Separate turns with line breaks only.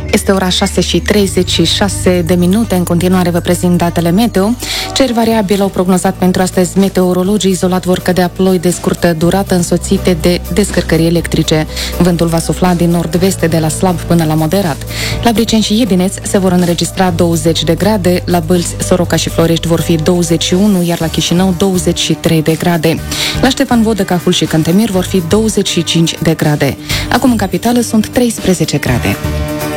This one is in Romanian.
Este ora 6:36 în continuare vă prezint datele meteo. Cer variabil au prognozat pentru astăzi meteorologii, izolat vor cădea ploi de scurtă durată însoțite de descărcări electrice. Vântul va sufla din nord-vest de la slab până la moderat. La Briceni și Iedineț se vor înregistra 20 de grade, la Bâlți, Soroca și Florești vor fi 21, iar la Chișinău 23 de grade. La Ștefan Vodă, Cahul și Cântemir vor fi 25 de grade. Acum în capitală sunt 13 grade.